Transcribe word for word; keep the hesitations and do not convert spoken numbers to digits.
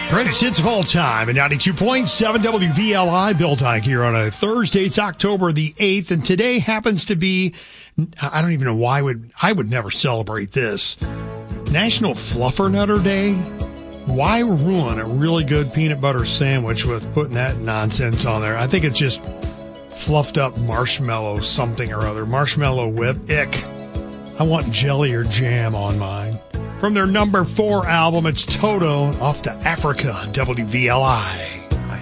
Greatest hits of all time at ninety-two point seven W V L I. Bill Tyke here on a Thursday. It's October the eighth, and today happens to be, I don't even know why I would, I would never celebrate this, National Fluffernutter Day. Why ruin a really good peanut butter sandwich with putting that nonsense on there? I think it's just fluffed up marshmallow something or other. Marshmallow whip. Ick. I want jelly or jam on mine. From their number four album, it's Toto, Off to Africa, W V L I.